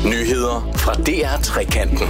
Nyheder fra DR Trekanten.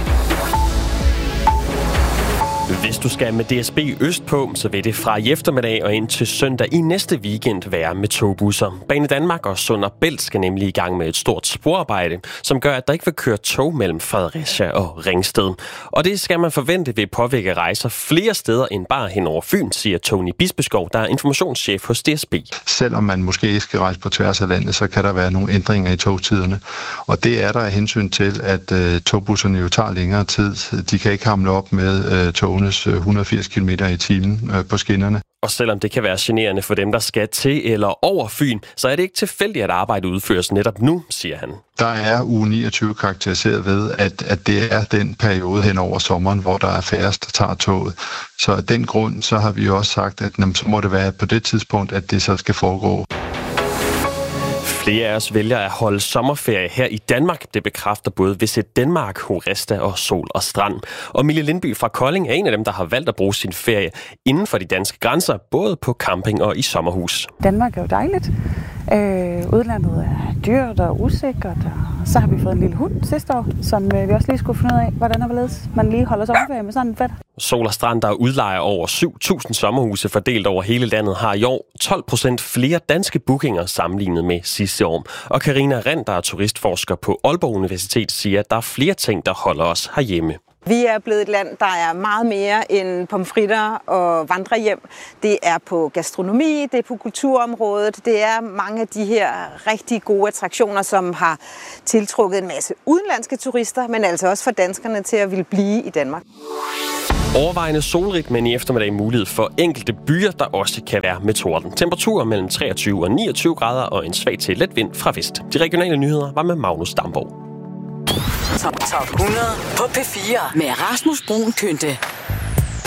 Hvis du skal med DSB Østpå, så vil det fra i eftermiddag og ind til søndag i næste weekend være med togbusser. Banedanmark og Sund & Bælt skal nemlig i gang med et stort sporarbejde, som gør, at der ikke vil køre tog mellem Fredericia og Ringsted. Og det skal man forvente vil påvirke rejser flere steder end bare hen over Fyn, siger Tony Bispeskov, der er informationschef hos DSB. Selvom man måske ikke skal rejse på tværs af landet, så kan der være nogle ændringer i togtiderne. Og det er der af hensyn til, at togbusserne jo tager længere tid. De kan ikke hamle op med togene 180 km i timen på skinnerne. Og selvom det kan være generende for dem, der skal til eller over Fyn, så er det ikke tilfældigt, at arbejdet udføres netop nu, siger han. Der er uge 29 karakteriseret ved, at det er den periode hen over sommeren, hvor der er færrest, der tager toget. Så af den grund, så har vi også sagt, at så må det være på det tidspunkt, at det så skal foregå. Flere af os vælger at holde sommerferie her i Danmark. Det bekræfter både Visit Denmark, Horesta og Sol og Strand. Og Mille Lindby fra Kolding er en af dem, der har valgt at bruge sin ferie inden for de danske grænser, både på camping og i sommerhus. Danmark er jo dejligt. Udlandet er dyrt og usikkert. Og så har vi fået en lille hund sidste år, som vi også lige skulle finde ud af, hvordan og hvorledes man lige holder sommerferie med sådan en fedt. Sol og Strand, der udlejer over 7.000 sommerhuse fordelt over hele landet, har i år 12% flere danske bookinger sammenlignet med sidste år. Og Karina Rend, der er turistforsker på Aalborg Universitet, siger, at der er flere ting, der holder os herhjemme. Vi er blevet et land, der er meget mere end pomfritter og vandrehjem. Det er på gastronomi, det er på kulturområdet, det er mange af de her rigtig gode attraktioner, som har tiltrukket en masse udenlandske turister, men altså også for danskerne til at ville blive i Danmark. Overvejende solrigt, men i eftermiddag mulighed for enkelte byer, der også kan være med torden. Temperaturer mellem 23 og 29 grader og en svag til let vind fra vest. De regionale nyheder var med Magnus Damborg. Top 100 på P4 med Rasmus Bruun Kynte.